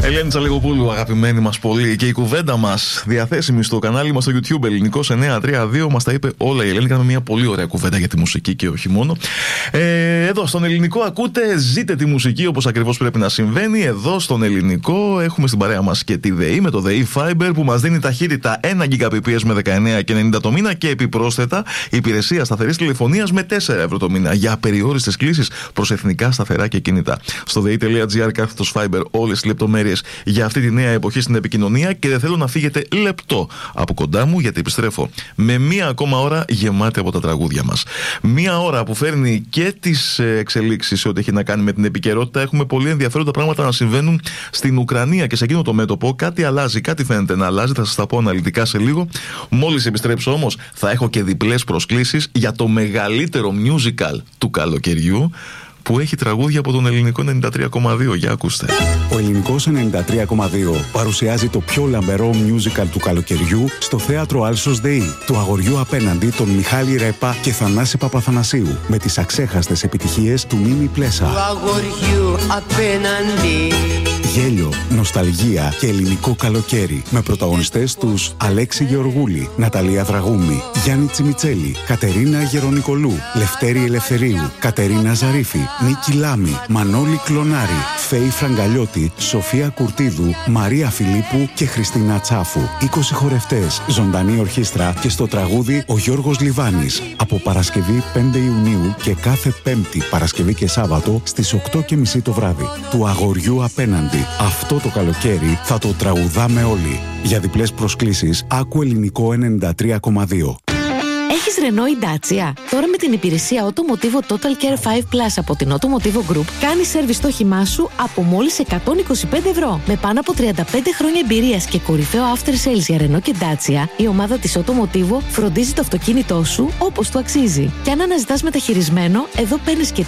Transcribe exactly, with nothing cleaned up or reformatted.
Ελένη Τσαλιγοπούλου, αγαπημένη μας πολύ. Και η κουβέντα μας διαθέσιμη στο κανάλι μας στο YouTube Ελληνικός εννιακόσια τριάντα δύο. Μας τα είπε όλα η Ελένη. Κάναμε μια πολύ ωραία κουβέντα για τη μουσική και όχι μόνο. Ε, εδώ στον Ελληνικό ακούτε, ζείτε τη μουσική όπως ακριβώς πρέπει να συμβαίνει. Εδώ στον Ελληνικό έχουμε στην παρέα μας και τη ΔΕΗ με το ΔΕΗ Fiber που μας δίνει ταχύτητα ένα Gbps με δεκαεννέα και ενενήντα το μήνα και επιπρόσθετα υπηρεσία σταθερής τηλεφωνίας με τέσσερα ευρώ το μήνα για απεριόριστες κλήσεις προς εθνικά σταθερά και κινητά. Στο dei.gr κάθετος Fiber όλες τις λεπτομέρειες για αυτή τη νέα εποχή στην επικοινωνία και δεν θέλω να φύγετε λεπτό από κοντά μου γιατί επιστρέφω με μία ακόμα ώρα γεμάτη από τα τραγούδια μας. Μία ώρα που φέρνει και τις εξελίξεις σε ό,τι έχει να κάνει με την επικαιρότητα. Έχουμε πολύ ενδιαφέροντα πράγματα να συμβαίνουν στην Ουκρανία και σε εκείνο το μέτωπο κάτι αλλάζει, κάτι φαίνεται να αλλάζει. Θα σας τα πω αναλυτικά σε λίγο. Μόλις επιστρέψω όμως θα έχω και διπλές προσκλήσεις για το μεγαλύτερο musical του καλοκαιριού που έχει τραγούδια από τον Ελληνικό ενενήντα τρία κόμμα δύο. Για ακούστε. Ο Ελληνικός ενενήντα τρία κόμμα δύο παρουσιάζει το πιο λαμπερό musical του καλοκαιριού στο θέατρο Άλσος ΔΕΗ, του αγοριού απέναντι των Μιχάλη Ρέπα και Θανάση Παπαθανασίου, με τις αξέχαστες επιτυχίες του Μίμη Πλέσα. Του αγοριού απέναντι. Γέλιο, νοσταλγία και ελληνικό καλοκαίρι. Με πρωταγωνιστές τους Αλέξη Γεωργούλη, Ναταλία Δραγούμη, Γιάννη Τσιμιτσέλη, Κατερίνα Γερονικολού, Λευτέρη Ελευθερίου, Κατερίνα Ζαρίφη, Νίκη Λάμη, Μανώλη Κλονάρη, Φέη Φραγκαλιώτη, Σοφία Κουρτίδου, Μαρία Φιλίππου και Χριστίνα Τσάφου. είκοσι χορευτές, ζωντανή ορχήστρα και στο τραγούδι ο Γιώργος Λιβάνης. Από Παρασκευή πέντε Ιουνίου και κάθε Πέμπτη, Παρασκευή και Σάββατο στις οκτώ και μισή το βράδυ. Του αγοριού απέναντι. Αυτό το καλοκαίρι θα το τραγουδάμε όλοι. Για διπλές προσκλήσεις, άκου Ελληνικό ενενήντα τρία κόμμα δύο. Έχεις Renault ή Dacia? Τώρα με την υπηρεσία Automotivo Total Care πέντε Plus από την Automotivo Group κάνεις σέρβις στο όχημά σου από μόλις εκατόν είκοσι πέντε ευρώ. Με πάνω από τριάντα πέντε χρόνια εμπειρίας και κορυφαίο after sales για Renault και Dacia, η ομάδα της Automotivo φροντίζει το αυτοκίνητό σου όπως του αξίζει. Και αν αναζητάς μεταχειρισμένο, εδώ παίρνεις και